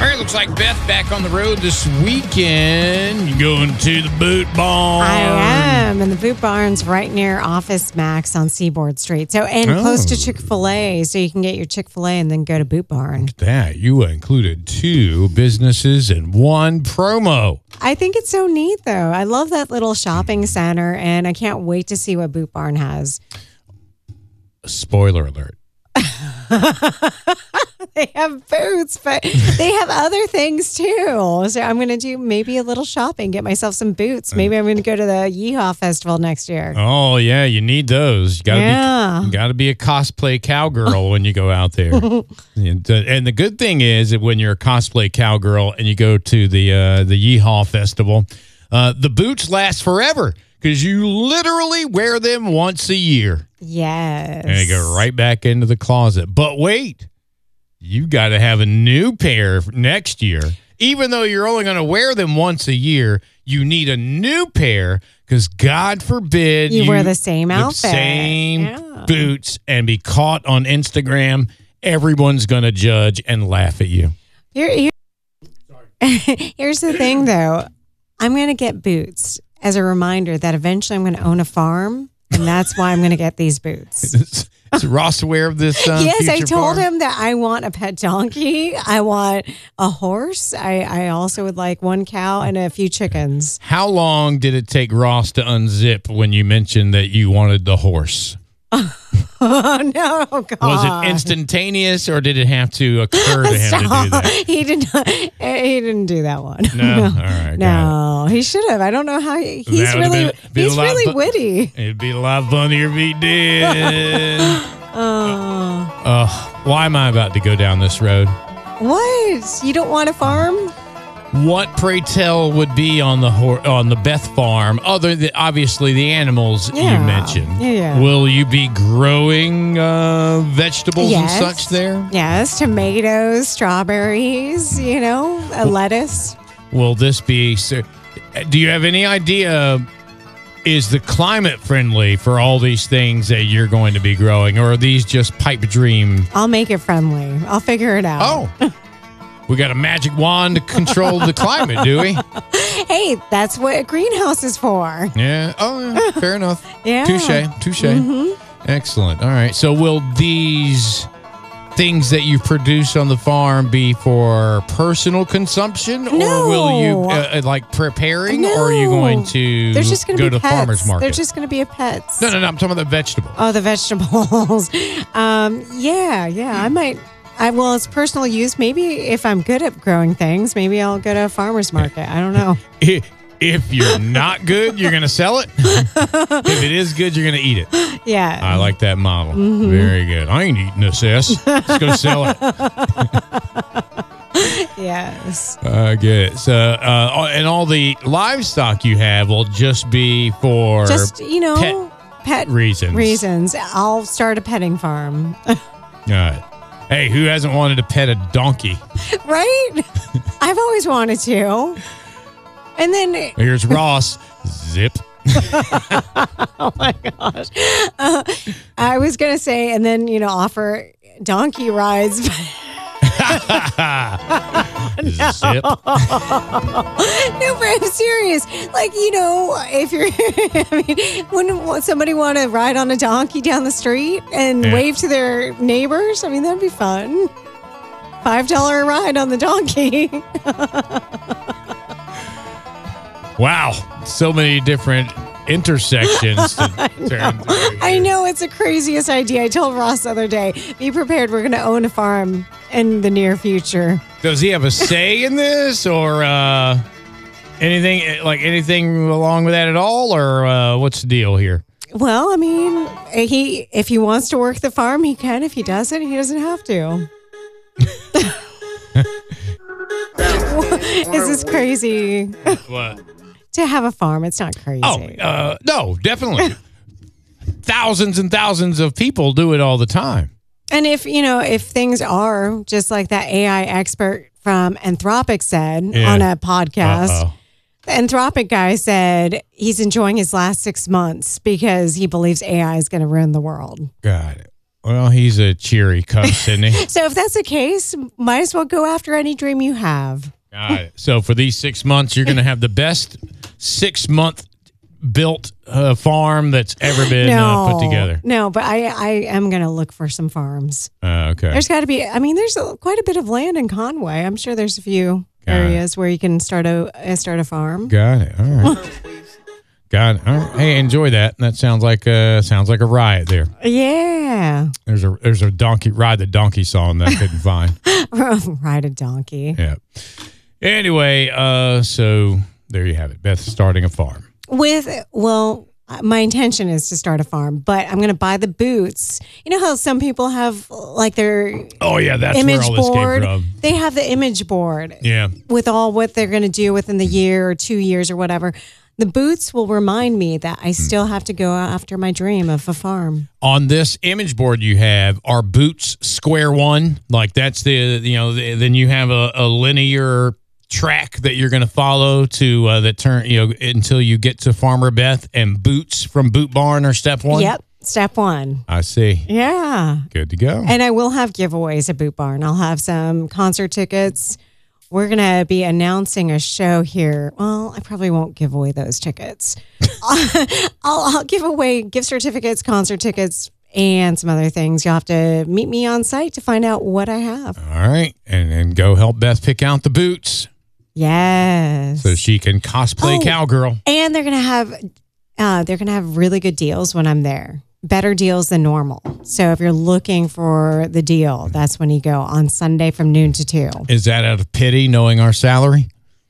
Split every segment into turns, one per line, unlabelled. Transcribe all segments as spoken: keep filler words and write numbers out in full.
All right, looks like Beth back on the road this weekend. You going to the Boot Barn?
I am, and the Boot Barn's right near Office Max on Seaboard Street. So, and
Oh.
close to Chick-fil-A, so you can get your Chick-fil-A and then go to Boot Barn.
That you included two businesses in one promo.
I think it's so neat, though. I love that little shopping center, and I can't wait to see what Boot Barn has.
Spoiler alert.
They have boots, but they have other things too. So I'm going to do maybe a little shopping, get myself some boots. Maybe I'm going to go to the Yeehaw Festival next year.
Oh yeah, you need those. You gotta
Yeah.
be, you gotta be a cosplay cowgirl when you go out there. and, uh, and the good thing is that when you're a cosplay cowgirl and you go to the uh, the Yeehaw Festival, uh, the boots last forever because you literally wear them once a year.
Yes.
And they go right back into the closet. But wait, you got to have a new pair next year. Even though you're only going to wear them once a year, you need a new pair because God forbid
You wear the same
the
outfit.
same
Yeah.
boots and be caught on Instagram. Everyone's going to judge and laugh at you.
Here, here- here's the thing, though. I'm going to get boots as a reminder that eventually I'm going to own a farm, and that's why I'm going to get these boots.
Is, is Ross aware of this? Uh,
Yes, I
future
told
farm?
him that I want a pet donkey. I want a horse. I, I also would like one cow and a few chickens.
How long did it take Ross to unzip when you mentioned that you wanted the horse?
Oh, no, God.
Was it instantaneous, or did it have to occur to him to do that?
He did not. He didn't do that one.
No, all right, got
no, he should have. I don't know how. He, he's
That would've
really,
been- been a
he's
lot
really
fu-
witty.
It'd be a lot funnier if he did.
Oh,
Oh, why am I about to go down this road?
what? You don't want a farm?
What, pray tell, would be on the hor- on the Beth farm, other than obviously the animals you
Yeah.
mentioned?
Yeah, yeah.
Will you be growing uh, vegetables
Yes.
and such there?
Yes, tomatoes, strawberries. You know, a lettuce.
Will this be? So, do you have any idea? Is the climate friendly for all these things that you're going to be growing, or are these just pipe dream?
I'll make it friendly. I'll figure it out.
Oh, we got a magic wand to control the climate, do we?
Hey, that's what a greenhouse is for.
Yeah. Oh, yeah. Fair enough.
Yeah.
Touche. Touche. Excellent. All right. So, will these things that you produce on the farm be for personal consumption,
No.
or will you uh, like preparing, or are you
No.
going to
There's just going
go
to be
to
pets.
farmers market?
They're just going to be a pets.
no, no, no. I'm talking about the vegetable.
Oh, the vegetables. um, yeah, yeah. I might. I well, it's personal use. Maybe if I'm good at growing things, maybe I'll go to a farmer's market. I don't know.
I- If you're not good, you're going to sell it. If it is good, you're going to eat it.
Yeah.
I like that model.
Mm-hmm.
Very good. I ain't eating this, sis. Let's go sell it.
Yes.
I get it. So, uh, and all the livestock you have will just be for
Just you know,
pet
pet
reasons.
reasons. I'll start a petting farm.
All right. Hey, who hasn't wanted to pet a donkey?
Right? I've always wanted to. And then,
Here's Ross. Zip.
oh my gosh, uh, I was gonna say, and then you know, offer donkey rides.
Zip.
No, but I'm serious. Like, you know, if you're, I mean, wouldn't somebody want to ride on a donkey down the street and
Yeah.
wave to their neighbors? I mean, that'd be fun. Five dollar a ride on the donkey.
Wow. So many different intersections. To turn through
I
here.
know it's the craziest idea. I told Ross the other day, be prepared. We're going to own a farm in the near future.
Does he have a say in this, or uh, anything like anything along with that at all, or uh, what's the deal here?
Well, I mean, he if he wants to work the farm, he can. If he doesn't, he doesn't have to. Is this crazy?
What?
To have a farm, it's not crazy.
Oh, uh, no, definitely. Thousands and thousands of people do it all the time.
And if, you know, if things are just like that A I expert from Anthropic said
Yeah.
on a podcast,
Uh-oh.
the Anthropic guy said he's enjoying his last six months because he believes A I is going to ruin the world.
Got it. Well, he's a cheery cuss, isn't he?
So if that's the case, might as well go after any dream you have.
Got it. So for these six months, you're going to have the best six-month built uh, farm that's ever been
no,
uh, put together.
No, but I, I am going to look for some farms.
Uh, okay.
There's got to be, I mean, there's a, quite a bit of land in Conway. I'm sure there's a few got areas it. where you can start a uh, start a farm.
Got it. All right. Got it. All right. Hey, enjoy that. That sounds like uh sounds like a riot there.
Yeah.
There's a there's a donkey ride the donkey song that I couldn't find.
Ride a donkey.
Yeah. Anyway, uh, so there you have it. Beth starting a farm.
With, well, my intention is to start a farm, but I'm going to buy the boots. You know how some people have like their
oh yeah, that's
image
where all this
board.
came from.
They have the image board.
Yeah.
With all what they're going to do within the year or two years or whatever. The boots will remind me that I still have to go after my dream of a farm.
On this image board you have, are boots square one? Like that's the, you know, the, then you have a, a linear track that you're going to follow to uh, that turn, you know, until you get to Farmer Beth, and boots from Boot Barn are step one?
Yep, step one.
I see.
Yeah.
Good to go.
And I will have giveaways at Boot Barn. I'll have some concert tickets. We're going to be announcing a show here. Well, I probably won't give away those tickets. I'll, I'll give away gift certificates, concert tickets, and some other things. You'll have to meet me on site to find out what I have.
All right. And then go help Beth pick out the boots.
Yes.
So she can cosplay
oh,
cowgirl.
And they're going to have uh, they're going to have really good deals when I'm there. Better deals than normal. So if you're looking for the deal, that's when you go on Sunday from noon to two.
Is that out of pity, knowing our salary?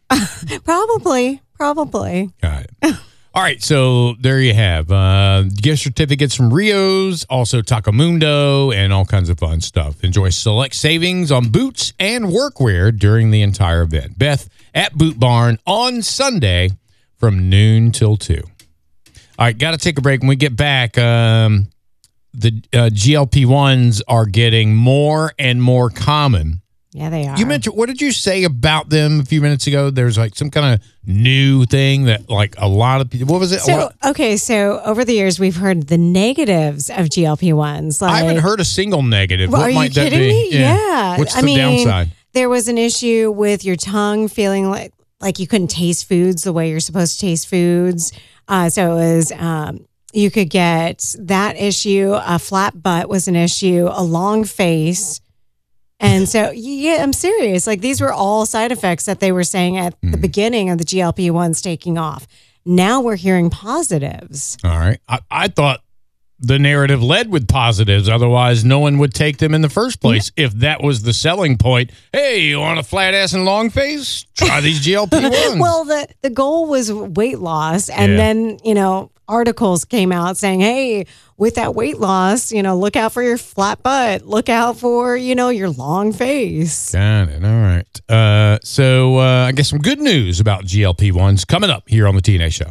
Probably. Probably.
Got it. All right, so there you have uh, gift certificates from Rio's, also Tacomundo, and all kinds of fun stuff. Enjoy select savings on boots and workwear during the entire event. Beth at Boot Barn on Sunday from noon till two. All right, got to take a break. When we get back, um, the uh, G L P ones are getting more and more common.
Yeah, they are.
You mentioned, what did you say about them a few minutes ago? There's like some kind of new thing that like a lot of people, what was it?
So, okay, so over the years, we've heard the negatives of G L P ones. Like,
I haven't heard a single negative.
Well,
what
are
might
you
that
kidding
be?
me? Yeah. yeah.
What's
I
the
mean,
downside?
There was an issue with your tongue feeling like, like you couldn't taste foods the way you're supposed to taste foods. Uh, so it was, um, you could get that issue. A flat butt was an issue. A long face. And so, yeah, I'm serious. Like these were all side effects that they were saying at mm. the beginning of the G L P ones taking off. Now we're hearing positives.
All right. I, I thought the narrative led with positives. Otherwise, no one would take them in the first place. Yeah. If that was the selling point. Hey, you want a flat ass and long face? Try these G L P ones.
Well, the, the goal was weight loss. And yeah. then, you know, articles came out saying, hey, with that weight loss, you know, look out for your flat butt. Look out for, you know, your long face.
Got it. All right. Uh, so uh, I guess some good news about G L P ones coming up here on the T N A Show.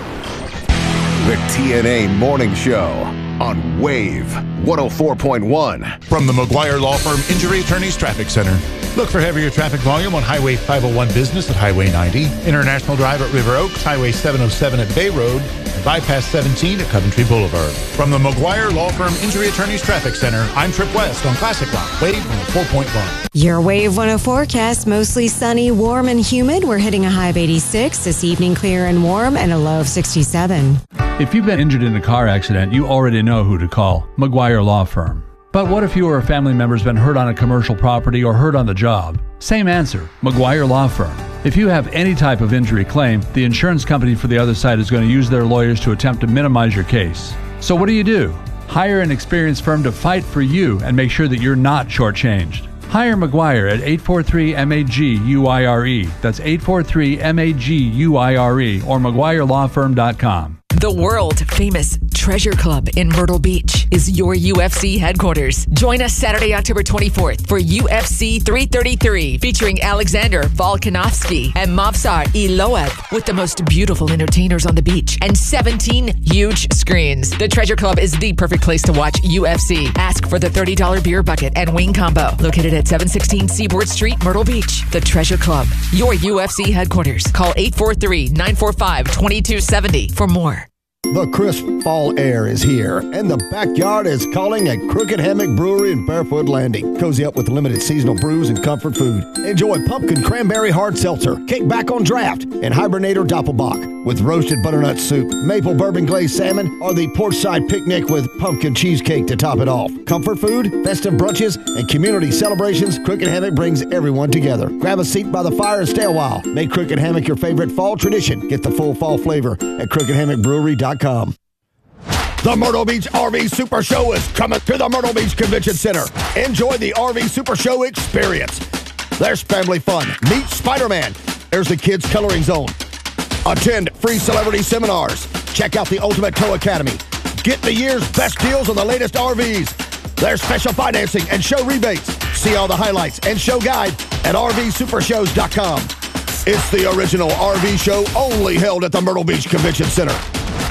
The T N A Morning Show on Wave one oh four point one.
From the McGuire Law Firm Injury Attorneys Traffic Center. Look for heavier traffic volume on Highway five oh one Business at Highway ninety, International Drive at River Oaks, Highway seven oh seven at Bay Road, and Bypass seventeen at Coventry Boulevard. From the McGuire Law Firm Injury Attorneys Traffic Center, I'm Trip West on Classic Rock, Wave one oh four point one.
Your Wave one oh forecast, mostly sunny, warm, and humid. We're hitting a high of eighty-six. This evening, clear and warm, and a low of sixty-seven.
If you've been injured in a car accident, you already know who to call, McGuire Law Firm. But what if you or a family member's been hurt on a commercial property or hurt on the job? Same answer, McGuire Law Firm. If you have any type of injury claim, the insurance company for the other side is going to use their lawyers to attempt to minimize your case. So what do you do? Hire an experienced firm to fight for you and make sure that you're not shortchanged. Hire McGuire at eight four three M A G U I R E. That's eight four three M A G U I R E or McGuire Law Firm dot com.
The world-famous Treasure Club in Myrtle Beach is your U F C headquarters. Join us Saturday, October twenty-fourth for U F C three thirty-three featuring Alexander Volkanovski and Movsar Eloev with the most beautiful entertainers on the beach and seventeen huge screens. The Treasure Club is the perfect place to watch U F C. Ask for the thirty dollars beer bucket and wing combo. Located at seven sixteen Seaboard Street, Myrtle Beach. The Treasure Club, your U F C headquarters. Call eight four three, nine four five, two two seven zero for more.
The crisp fall air is here, and the backyard is calling at Crooked Hammock Brewery in Barefoot Landing. Cozy up with limited seasonal brews and comfort food. Enjoy pumpkin cranberry hard seltzer, kickback on draft, and Hibernator Doppelbock with roasted butternut soup, maple bourbon glazed salmon, or the porchside picnic with pumpkin cheesecake to top it off. Comfort food, festive brunches, and community celebrations, Crooked Hammock brings everyone together. Grab a seat by the fire and stay a while. Make Crooked Hammock your favorite fall tradition. Get the full fall flavor at crooked hammock brewery dot com. The Myrtle Beach R V Super Show is coming to the Myrtle Beach Convention Center. Enjoy the R V Super Show experience. There's family fun. Meet Spider-Man. There's the Kids Coloring Zone. Attend free celebrity seminars. Check out the Ultimate Tow Academy. Get the year's best deals on the latest R Vs. There's special financing and show rebates. See all the highlights and show guide at R V super shows dot com. It's the original R V show only held at the Myrtle Beach Convention Center.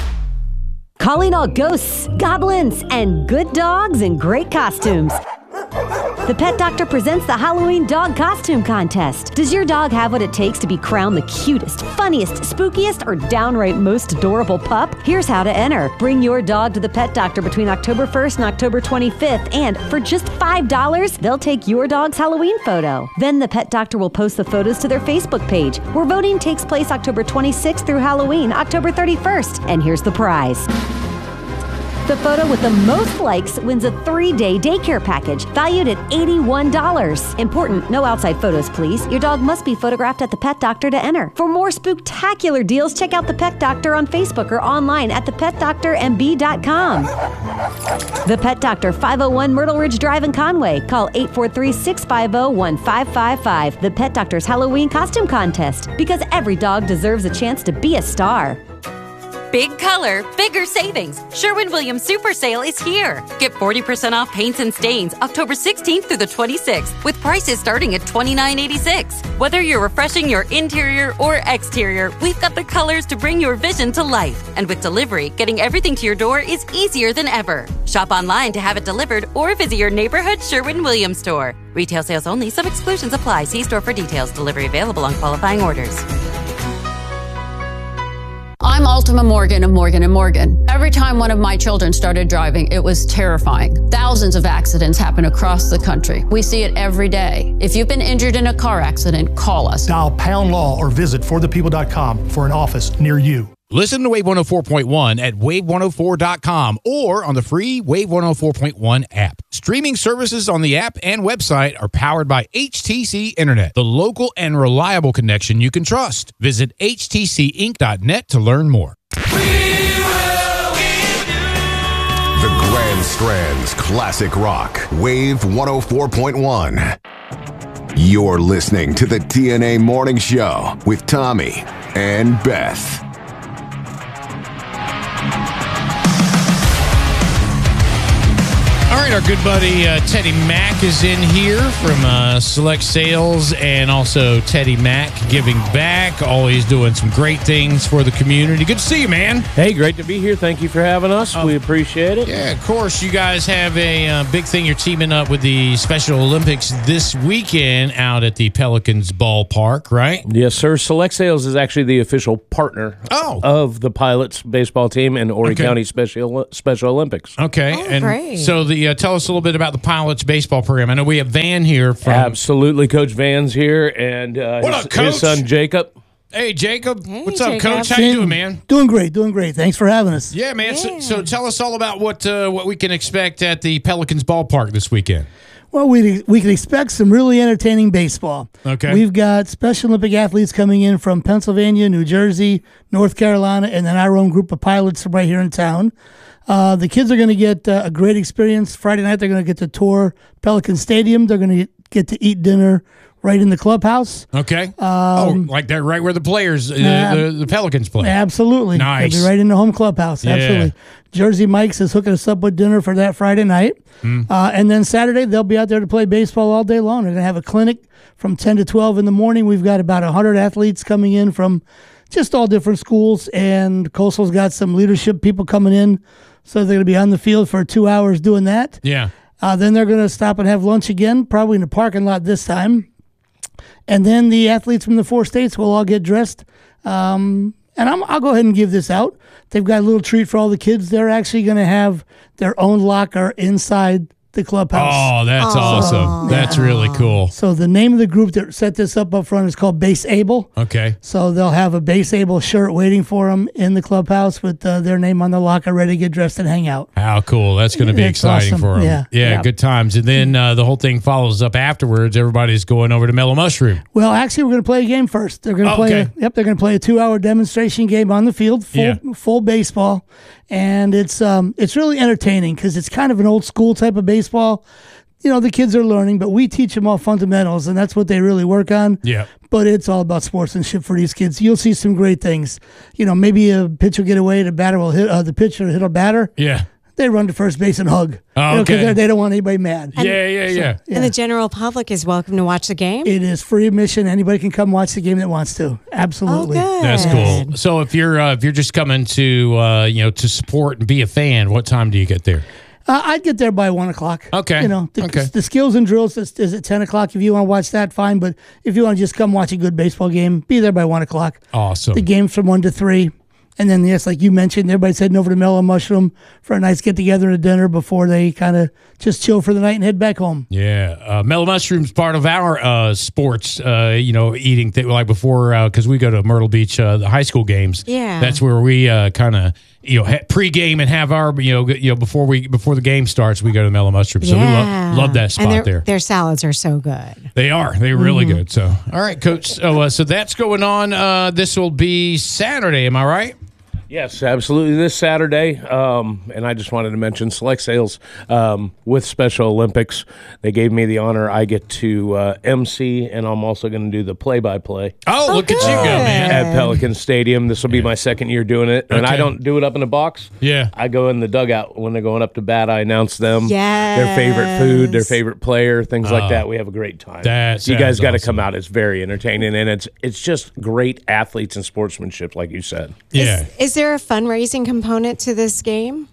Calling all ghosts, goblins, and good dogs in great costumes. The Pet Doctor presents the Halloween Dog Costume Contest. Does your dog have what it takes to be crowned the cutest, funniest, spookiest, or downright most adorable pup? Here's how to enter. Bring your dog to the Pet Doctor between October first and October twenty-fifth, and for just five dollars, they'll take your dog's Halloween photo. Then the Pet Doctor will post the photos to their Facebook page, where voting takes place October twenty-sixth through Halloween, October thirty-first. And here's the prize. The photo with the most likes wins a three-day daycare package valued at eighty-one dollars. Important, no outside photos, please. Your dog must be photographed at the Pet Doctor to enter. For more spooktacular deals, check out the Pet Doctor on Facebook or online at the pet doctor m b dot com. The Pet Doctor, five oh one Myrtle Ridge Drive in Conway. Call eight four three, six five zero, one five five five. The Pet Doctor's Halloween Costume Contest. Because every dog deserves a chance to be a star.
Big color, bigger savings. Sherwin-Williams Super Sale is here. Get forty percent off paints and stains October sixteenth through the twenty-sixth with prices starting at twenty-nine eighty-six. Whether you're refreshing your interior or exterior, we've got the colors to bring your vision to life. And with delivery, getting everything to your door is easier than ever. Shop online to have it delivered or visit your neighborhood Sherwin-Williams store. Retail sales only. Some exclusions apply. See store for details. Delivery available on qualifying orders.
I'm Ultima Morgan of Morgan and Morgan. Every time one of my children started driving, it was terrifying. Thousands of accidents happen across the country. We see it every day. If you've been injured in a car accident, call us.
Dial pound law or visit for the people dot com for an office near you.
Listen to Wave one oh four point one at wave one oh four dot com or on the free Wave one oh four point one app. Streaming services on the app and website are powered by H T C Internet, the local and reliable connection you can trust. Visit h t c inc dot net to learn more.
The Grand Strand's classic rock, Wave one oh four point one. You're listening to the T N A Morning Show with Tommy and Beth.
All right, our good buddy uh, Teddy Mack is in here from uh, Select Sales, and also Teddy Mack Giving Back, always doing some great things for the community. Good to see you, man.
Hey, great to be here. Thank you for having us. Uh, we appreciate it.
Yeah, of course. You guys have a uh, big thing. You're teaming up with the Special Olympics this weekend out at the Pelicans ballpark, right?
Yes, sir. Select Sales is actually the official partner
oh.
of the Pilots baseball team and Horry
okay.
County Special Special Olympics.
Okay.
Oh,
and
great.
So the uh, tell us a little bit about the Pilots baseball program. I know we have Van here from
Absolutely. Coach Van's here, and uh,
what
his,
up, Coach?
his son Jacob.
Hey, Jacob.
Hey,
What's up,
Jacob.
Coach? How you doing, man?
Doing great, doing great. Thanks for having us.
Yeah, man.
Yeah.
So, so tell us all about what uh, what we can expect at the Pelicans ballpark this weekend.
Well, we we can expect some really entertaining baseball.
Okay.
We've got Special Olympic athletes coming in from Pennsylvania, New Jersey, North Carolina, and then our own group of pilots from right here in town. Uh, the kids are going to get uh, a great experience. Friday night, they're going to get to tour Pelican Stadium. They're going to get to eat dinner right in the clubhouse.
Okay.
Um,
oh, like that, right where the players, uh,
uh,
the, the Pelicans play.
Absolutely.
Nice.
They'll be right in the home clubhouse.
Yeah.
Absolutely. Jersey Mike's is hooking us up with dinner for that Friday night. Mm. Uh, and then Saturday, they'll be out there to play baseball all day long. They're going to have a clinic from ten to twelve in the morning. We've got about one hundred athletes coming in from just all different schools, and Coastal's got some leadership people coming in. So they're going to be on the field for two hours doing that.
Yeah.
Uh, then they're going to stop and have lunch again, probably in the parking lot this time. And then the athletes from the four states will all get dressed um, And I'm, I'll go ahead and give this out. They've got a little treat for all the kids. They're actually going to have their own locker inside the clubhouse.
Oh, that's
Oh.
awesome. That's really cool.
So the name of the group that set this up up front is called Base Able.
Okay.
So they'll have a Base Able shirt waiting for them in the clubhouse with uh, their name on the locker, ready to get dressed and hang out.
How cool. That's going to be
It's
exciting
awesome.
for them.
Yeah.
yeah.
Yeah.
Good times. And then uh, the whole thing follows up afterwards. Everybody's going over to Mellow Mushroom.
Well, actually, we're going to play a game first. They're going to
Oh,
play.
okay.
A, yep, they're going to play a two-hour demonstration game on the field, full
Yeah.
full baseball, and it's um it's really entertaining because it's kind of an old school type of baseball. You know, the kids are learning, but we teach them all fundamentals, and that's what they really work on.
Yeah.
But it's all about sportsmanship for these kids. You'll see some great things. You know, maybe a pitcher will get away, the batter will hit uh, the pitcher will hit a batter.
Yeah.
They run to first base and hug.
Oh,
You know, 'cause
okay.
they're- they don't want anybody mad.
Yeah, yeah, yeah.
And the general public is welcome to watch the game.
It is free admission. Anybody can come watch the game that wants to. Absolutely.
Oh, good.
That's cool. So if you're uh, if you're just coming to uh, you know to support and be a fan, what time do you get there?
Uh, I'd get there by one o'clock.
Okay.
You know, the,
Okay.
the skills and drills is, is at ten o'clock. If you want to watch that, fine. But if you want to just come watch a good baseball game, be there by one o'clock.
Awesome.
The game's from one to three. And then, yes, like you mentioned, everybody's heading over to Mellow Mushroom for a nice get together and a dinner before they kind of just chill for the night and head back home.
Yeah, uh, Mellow Mushroom's part of our uh, sports, uh, you know, eating thing. Like before, because we go to Myrtle Beach, uh, the high school games.
Yeah.
that's where we uh, kind of, you know, ha- pregame and have our, you know, g- you know, before we before the game starts, we go to Mellow Mushroom. So we
Yeah.
lo- love that spot
and their,
there.
Their salads are so good.
They are. They're really
Mhm.
good. So, all right, Coach. So, uh, so that's going on. Uh, this will be Saturday. Am I right?
Yes, absolutely. This Saturday, um, and I just wanted to mention Select Sales um, with Special Olympics. They gave me the honor. I get to uh, M C, and I'm also going to do the play-by-play.
Oh, look at you go, man.
At Pelican Stadium. This will be my second year doing it. And
Okay.
I don't do it up in a box.
Yeah.
I go in the dugout when they're going up to bat. I announce them, their favorite food, their
Yes.
favorite player, things
Oh.
like that. We have a great time.
That
you guys
sounds
got to
awesome.
come out. It's very entertaining, and it's it's just great athletes and sportsmanship, like you said.
Yeah.
Is there a fundraising component to this game?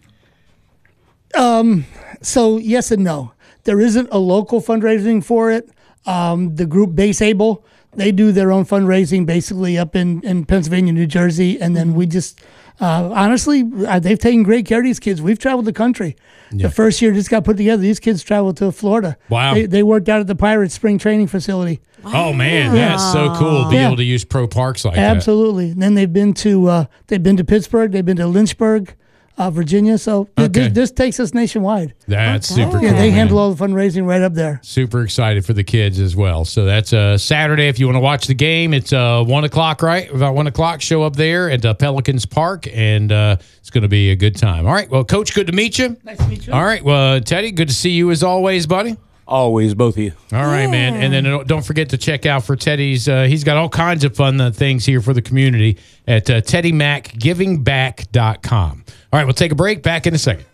Um, so yes and no. There isn't a local fundraising for it. Um, the group Base Able, they do their own fundraising basically up in, in Pennsylvania, New Jersey. And then we just, uh, honestly, uh, they've taken great care of these kids. We've traveled the country.
Yeah.
The first year just got put together. These kids traveled to Florida.
Wow.
They, they worked out at the Pirates spring training facility.
Oh man, that's so cool. Be
Yeah.
able to use pro parks like that.
Absolutely. And then they've been to, uh, they've been to Pittsburgh. They've been to Lynchburg, uh, Virginia. So th-
Okay.
this, this takes us nationwide.
That's super cool.
Yeah, they
man.
handle all the fundraising right up there.
Super excited for the kids as well. So that's uh, Saturday. If you want to watch the game, it's uh, one o'clock, right? About one o'clock, show up there at uh, Pelicans Park, and uh, it's going to be a good time. All right. Well, Coach, good to meet you.
Nice to meet you.
All right. Well, Teddy, good to see you as always, buddy.
Always, both of you.
All right, man. And then don't- don't forget to check out for Teddy's. Uh, he's got all kinds of fun uh, things here for the community at uh, teddy mac giving back dot com. All right, we'll take a break. Back in a second.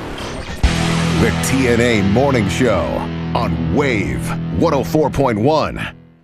The T N A Morning Show on Wave one oh four point one.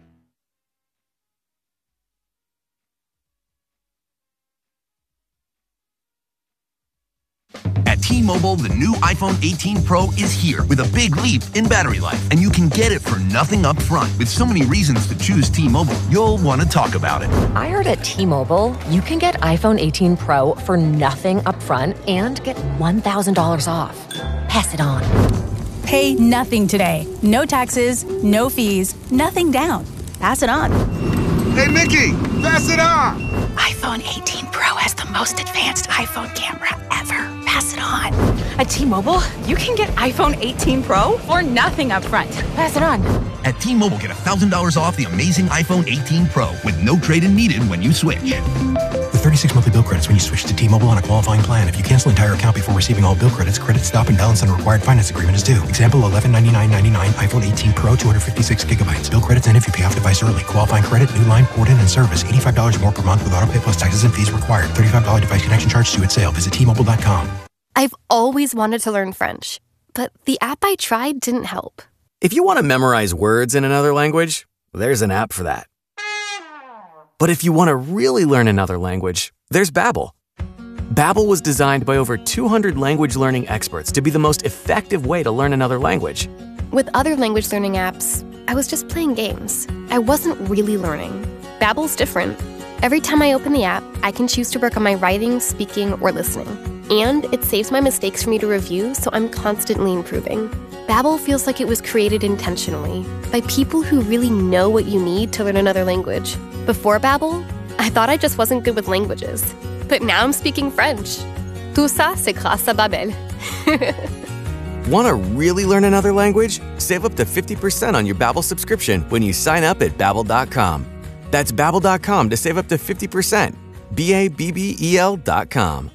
At T-Mobile, the new iPhone eighteen Pro is here with a big leap in battery life, and you can get it for nothing up front. With so many reasons to choose T-Mobile, you'll want to talk about it.
I heard at T-Mobile, you can get iPhone eighteen Pro for nothing upfront and get one thousand dollars off. Pass it on.
Pay nothing today. No taxes, no fees, nothing down. Pass it on.
Hey, Mickey, pass it on.
iPhone eighteen Pro has the most advanced iPhone camera ever. Pass it on.
At T-Mobile, you can get iPhone eighteen Pro for nothing upfront. Pass it on.
At T-Mobile, get one thousand dollars off the amazing iPhone eighteen Pro with no trade-in needed when you switch.
With thirty-six monthly bill credits when you switch to T-Mobile on a qualifying plan. If you cancel entire account before receiving all bill credits, credit stop and balance on a required finance agreement is due. Example, eleven ninety-nine ninety-nine iPhone eighteen Pro, two hundred fifty-six gigabytes. Bill credits end if you pay off device early. Qualifying credit, new line, port in, and service. eighty-five dollars more per month with auto pay plus taxes and fees required. thirty-five dollars device connection charge due at sale. Visit T Mobile dot com.
I've always wanted to learn French, but the app I tried didn't help.
If you want to memorize words in another language, there's an app for that. But if you want to really learn another language, there's Babbel. Babbel was designed by over two hundred language learning experts to be the most effective way to learn another language.
With other language learning apps, I was just playing games. I wasn't really learning. Babbel's different. Every time I open the app, I can choose to work on my writing, speaking, or listening. And it saves my mistakes for me to review, so I'm constantly improving. Babbel feels like it was created intentionally by people who really know what you need to learn another language. Before Babbel, I thought I just wasn't good with languages. But now I'm speaking French. Tout ça, c'est grâce à Babbel.
Want to really learn another language? Save up to fifty percent on your Babbel subscription when you sign up at babbel dot com. That's babbel dot com to save up to fifty percent. B A B B E L dot com.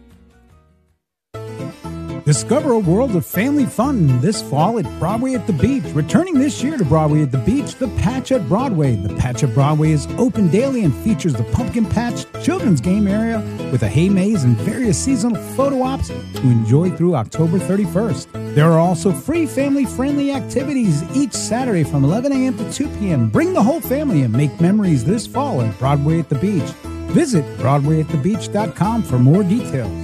Discover a world of family fun this fall at Broadway at the Beach. Returning this year to Broadway at the Beach, The Patch at Broadway. The Patch at Broadway is open daily and features the Pumpkin Patch children's game area with a hay maze and various seasonal photo ops to enjoy through October thirty-first. There are also free family-friendly activities each Saturday from eleven a.m. to two p.m. Bring the whole family and make memories this fall at Broadway at the Beach. Visit broadway at the beach dot com for more details.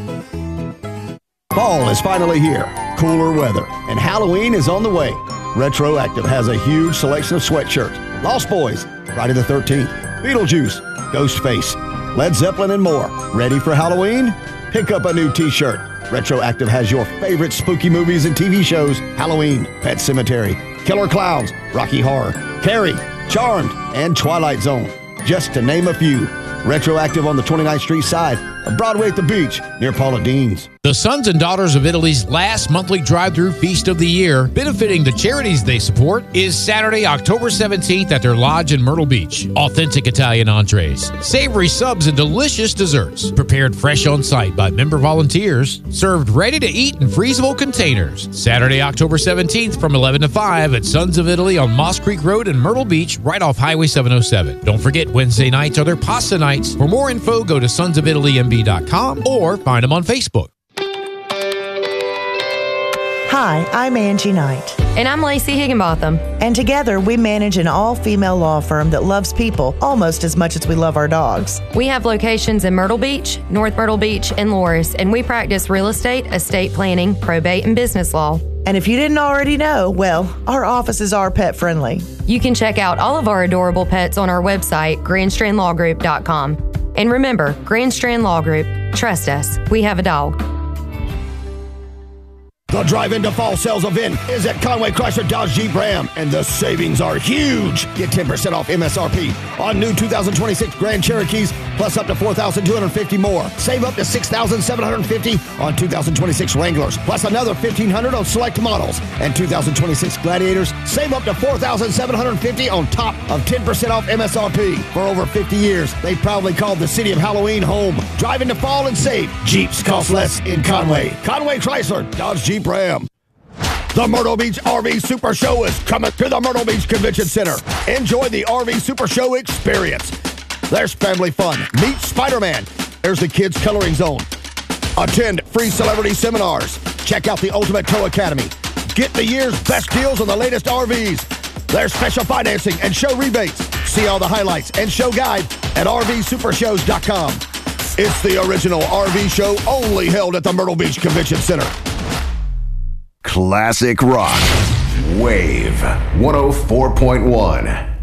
Fall is finally here, cooler weather, and Halloween is on the way. Retroactive has a huge selection of sweatshirts, Lost Boys, Friday the thirteenth, Beetlejuice, Ghostface, Led Zeppelin, and more. Ready for Halloween? Pick up a new t-shirt. Retroactive has your favorite spooky movies and T V shows: Halloween, Pet Sematary, Killer Clowns, Rocky Horror, Carrie, Charmed, and Twilight Zone, just to name a few. Retroactive on the twenty-ninth Street side of Broadway at the Beach near Paula Dean's.
The Sons and Daughters of Italy's last monthly drive-through feast of the year, benefiting the charities they support, is Saturday, October seventeenth at their lodge in Myrtle Beach. Authentic Italian entrees, savory subs, and delicious desserts, prepared fresh on site by member volunteers, served ready to eat in freezable containers. Saturday, October seventeenth from eleven to five at Sons of Italy on Moss Creek Road in Myrtle Beach, right off Highway seven oh seven. Don't forget, Wednesday nights are their pasta nights. For more info, go to sons of italy m b dot com or find them on Facebook.
Hi, I'm Angie Knight.
And I'm Lacey Higginbotham.
And together we manage an all-female law firm that loves people almost as much as we love our dogs.
We have locations in Myrtle Beach, North Myrtle Beach, and Loris, and we practice real estate, estate planning, probate, and business law.
And if you didn't already know, well, our offices are pet friendly.
You can check out all of our adorable pets on our website, grand strand law group dot com. And remember, Grand Strand Law Group, trust us, we have a dog.
The Drive Into Fall sales event is at Conway Chrysler Dodge Jeep Ram, and the savings are huge. Get ten percent off M S R P on new two thousand twenty-six Grand Cherokees, plus up to four thousand two hundred fifty dollars more. Save up to six thousand seven hundred fifty dollars on two thousand twenty-six Wranglers, plus another fifteen hundred dollars on select models. And two thousand twenty-six Gladiators, save up to four thousand seven hundred fifty dollars on top of ten percent off M S R P. For over fifty years, they proudly called the city of Halloween home. Drive into fall and save. Jeeps cost less in Conway. Conway Chrysler Dodge Jeep Ram. The Myrtle Beach R V Super Show is coming to the Myrtle Beach Convention Center. Enjoy the R V Super Show experience. There's family fun. Meet Spider-Man. There's the Kids Coloring Zone. Attend free celebrity seminars. Check out the Ultimate Tow Academy. Get the year's best deals on the latest R Vs. There's special financing and show rebates. See all the highlights and show guide at r v super shows dot com. It's the original R V show, only held at the Myrtle Beach Convention Center.
Classic Rock. Wave one oh four point one.